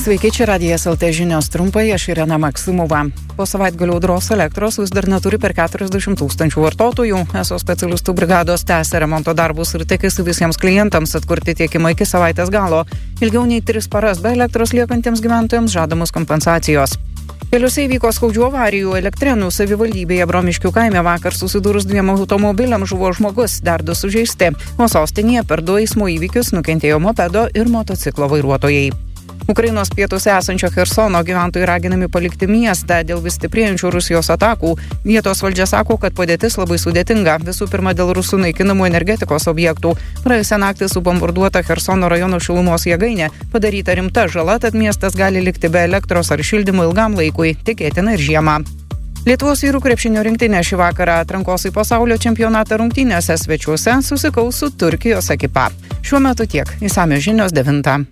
Sveiki, čia Radijas LT žinios trumpai, aš Irena Maksimova. Po savaitgalio audros elektros vis dar neturi per 40 000 vartotojų. ESO specialistų brigados tęsia remonto darbus ir tikisi visiems klientams atkurti tiekimą iki savaitės galo. Ilgiau nei 3 paras be elektros liekantiems gyventojams žadamos kompensacijos. Keliuose įvyko skaudžių avarijų. Elektrėnų savivaldybėje Bromiškių kaime vakar susidūrus 2 automobiliams žuvo žmogus, dar 2 sužeisti. O sostinėje per 2 eismo įvykius nukentėjo mopedo ir motociklo vairuotojai. Ukrainos pietuose esančio Chersono gyventojai raginami palikti miestą dėl vis stiprėjančių Rusijos atakų. Vietos valdžia sako, kad padėtis labai sudėtinga. Visų pirma, dėl rusų naikinamų energetikos objektų. Praėjusią naktį subombarduota Chersono rajono šilumos jėgainė. Padaryta rimta žala, tad miestas gali likti be elektros ar šildymo ilgam laikui, tikėtina ir žiemą. Lietuvos vyrų krepšinio rinktinė šį vakarą atrankos į pasaulio čempionatą rungtynėse svečiuose susikaus su Turkijos ekipa. Šiuo metu tiek. Išsamios žinios 9.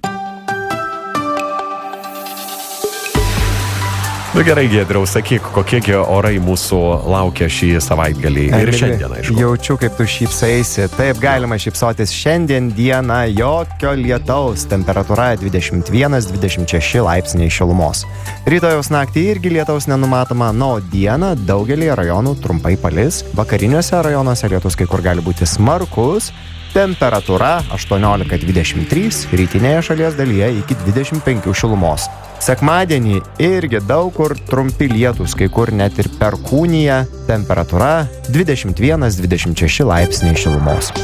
Nu gerai, Giedriau, sakyk, kokiegi orai mūsų laukia šį savaitgalį ir šiandien, aišku. Jaučiu, kaip tu šypsaisi. Taip, galima šypsotis. Šiandien dieną jokio lietaus, temperatūra 21-26 laipsniai šilumos. Rytojaus naktį irgi lietaus nenumatoma, o dieną daugelį rajonų trumpai palis. Vakariniuose rajonuose lietus kai kur gali būti smarkus. Temperatūra 18-23, rytinėje šalies dalyje iki 25 šilumos. Sekmadienį irgi daug kur trumpi lietūs, kai kur net ir perkūnija, temperatūra 21-26 laipsniai šilumos.